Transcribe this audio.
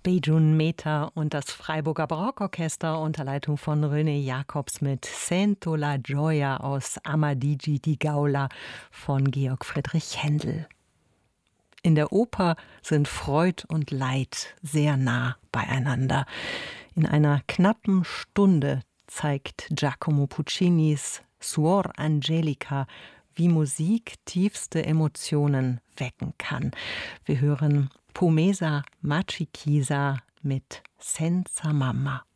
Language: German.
Bejun Mehta und das Freiburger Barockorchester unter Leitung von René Jacobs mit Sento la Gioia aus Amadigi di Gaula von Georg Friedrich Händel. In der Oper sind Freud und Leid sehr nah beieinander. In einer knappen Stunde zeigt Giacomo Puccinis Suor Angelica, wie Musik tiefste Emotionen wecken kann. Wir hören Pomesa Machikisa mit Senza Mamma.